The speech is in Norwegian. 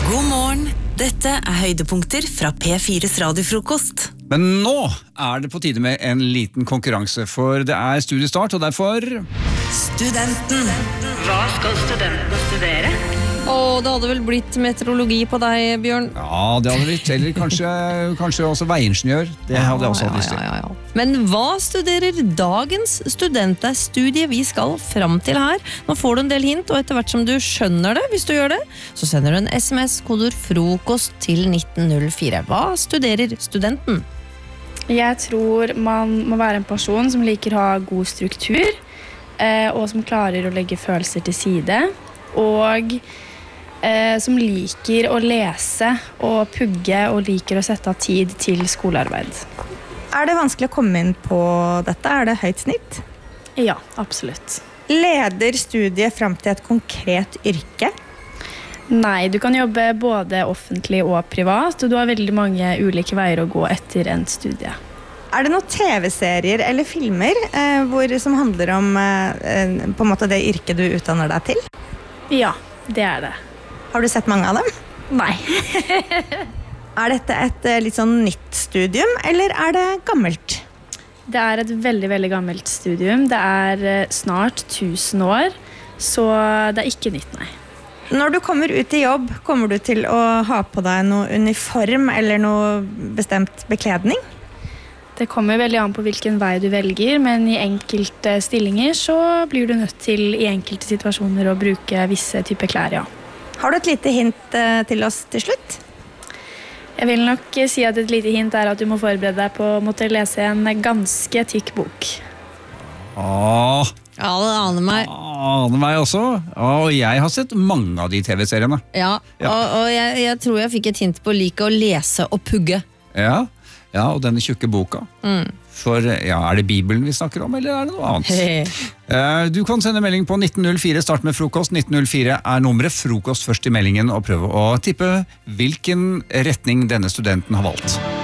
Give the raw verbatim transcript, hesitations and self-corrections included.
God morgen, dette er høydepunkter fra P fires radiofrokost. Men nå er det på tide med en liten konkurranse, for det er studiestart, og derfor... Studenten. Hva skal studentene studere? Åh, det hadde vel blitt meteorologi på deg, Bjørn? Ja, det hadde blitt, eller kanskje, kanskje også veiingeniør. Det hadde jeg også hatt lyst til. Ja, ja, ja. Men hva studerer dagens student? Det er studiet vi skal fram til her. Nå får du en del hint, og etter hvert som du skjønner det, hvis du gjør det, så sender du en sms, kodord frokost til nitten null fire. Hva studerer studenten? Jeg tror man må være en person som liker å ha god struktur, eh, og som klarer å legge følelser til side, og eh, som liker å lese og pugge og liker å sette av tid til skolearbeid. Er det vanskelig å komme inn på dette? Er det høyt snitt? Ja, absolutt. Leder studiet frem til et konkret yrke? Nei, du kan jobbe både offentlig og privat, og du har veldig mange ulike veier å gå etter en studie. Er det noen tv-serier eller filmer eh, hvor, som handler om eh, på en måte det yrket du utdanner deg til? Ja, det er det. Har du sett mange av dem? Nei. Er dette et eh, litt sånn nytt studium, eller er det gammelt? Det er et veldig, veldig gammelt studium. Det er eh, snart tusen år, så det er ikke nytt, nei. Når du kommer ut i jobb, kommer du til å ha på deg noe uniform eller noe bestemt bekledning? Det kommer veldig an på hvilken vei du velger, men i enkelte stillinger så blir du nødt til i enkelte situasjoner å bruke visse typer klær, ja. Har du et lite hint eh, til oss til slutt? Jeg vil nok si at et lite hint er at du må forberede deg på å måtte lese en ganske tykk bok. Åh, Ja, det aner meg. aner meg også. Og jeg har sett mange av de tv-seriene. Ja, Ja. og, og jeg, jeg tror jeg fikk et hint på å like å lese og pugge. Ja, ja, og denne tjukke boka. Mm. For ja, er det Bibelen vi snakker om, eller er det noe annet? Eh, Du kan sende melding på nitten null fire, start med frokost. nitten null fire er nummeret, frokost først i meldingen, og prøve å tippe hvilken retning denne studenten har valgt.